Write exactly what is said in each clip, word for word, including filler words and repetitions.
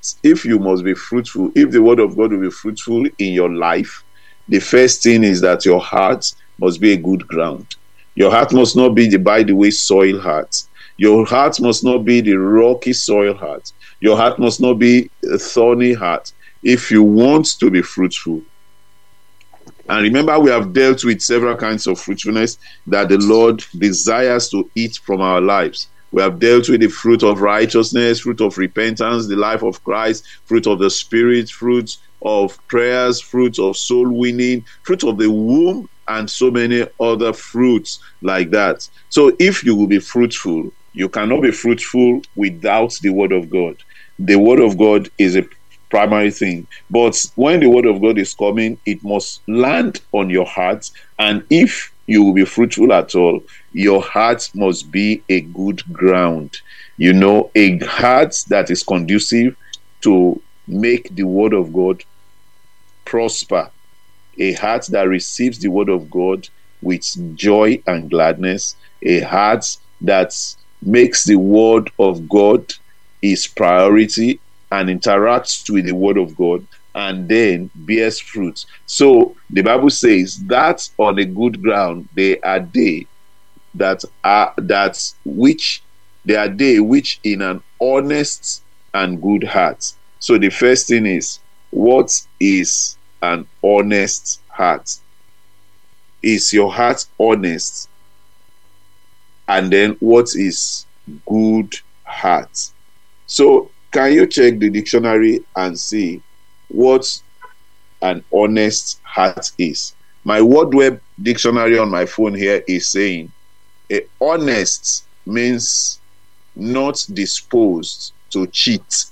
if you must be fruitful, if the word of God will be fruitful in your life, the first thing is that your heart must be a good ground. Your heart must not be the, by the way, soil heart. Your heart must not be the rocky soil heart. Your heart must not be a thorny heart. If you want to be fruitful, and remember, we have dealt with several kinds of fruitfulness that the Lord desires to eat from our lives. We have dealt with the fruit of righteousness, fruit of repentance, the life of Christ, fruit of the Spirit, fruit of prayers, fruit of soul winning, fruit of the womb, and so many other fruits like that. So if you will be fruitful, you cannot be fruitful without the word of God. The word of God is a primary thing. But when the word of God is coming, it must land on your heart. And if you will be fruitful at all, your heart must be a good ground. You know, a heart that is conducive to make the word of God prosper. A heart that receives the word of God with joy and gladness. A heart that makes the word of God its priority and interacts with the word of God, and then bears fruit. So the Bible says that on a good ground they are they that are that which they are they which in an honest and good heart. So the first thing is, what is an honest heart? Is your heart honest? And then what is good heart? So can you check the dictionary and see what an honest heart is? My WordWeb dictionary on my phone here is saying a honest means not disposed to cheat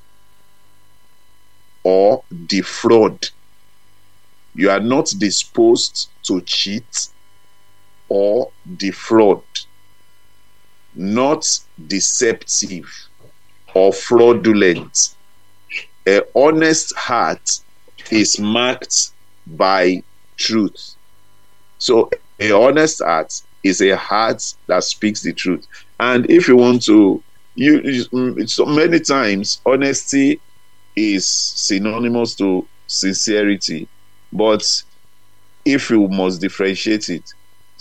or defraud. You are not disposed to cheat or defraud. Not deceptive or fraudulent. An honest heart is marked by truth. So an honest heart is a heart that speaks the truth. And if you want to, you, you so many times honesty is synonymous to sincerity. But if you must differentiate it,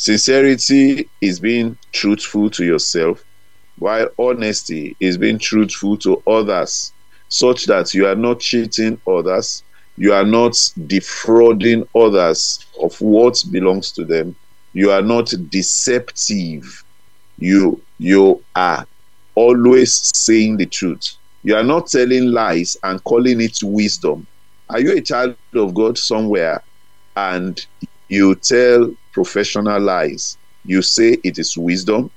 sincerity is being truthful to yourself, while honesty is being truthful to others, such that you are not cheating others, you are not defrauding others of what belongs to them, you are not deceptive, you you are always saying the truth. You are not telling lies and calling it wisdom. Are you a child of God somewhere and you tell professional lies? You say it is wisdom,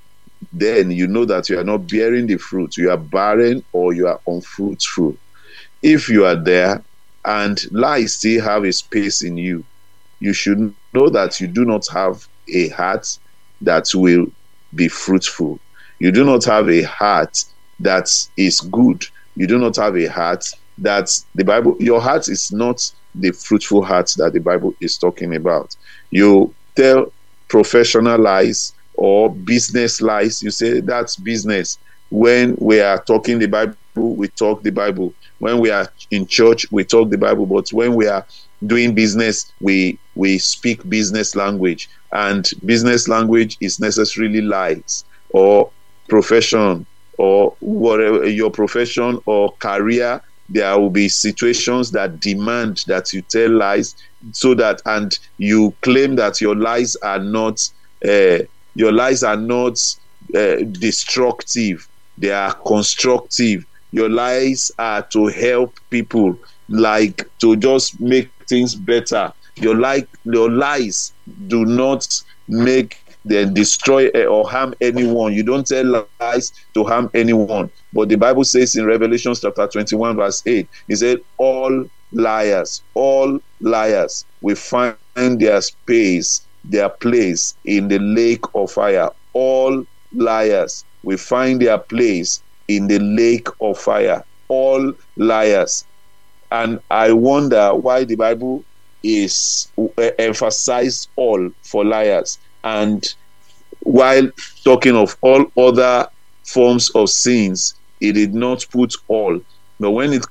then you know that you are not bearing the fruit. You are barren or you are unfruitful. If you are there and lies still have a space in you, you should know that you do not have a heart that will be fruitful. You do not have a heart that is good. You do not have a heart that the Bible, your heart is not the fruitful heart that the Bible is talking about. You tell professional lies or business lies. You say that's business. When we are talking the Bible, we talk the Bible. When we are in church, we talk the Bible. But when we are doing business, we we speak business language. And business language is necessarily lies. Or profession, or whatever your profession or career, there will be situations that demand that you tell lies, so that, and you claim that your lies are not uh, your lies are not uh, destructive, they are constructive. Your lies are to help people, like to just make things better. Your like your lies do not make them destroy or harm anyone. You don't tell lies to harm anyone. But the Bible says in Revelation chapter twenty-one verse eight, it said all liars, all liars will find their space, their place in the lake of fire. All liars will find their place in the lake of fire. All liars. And I wonder why the Bible is uh, emphasized all for liars, and while talking of all other forms of sins, it did not put all. But when it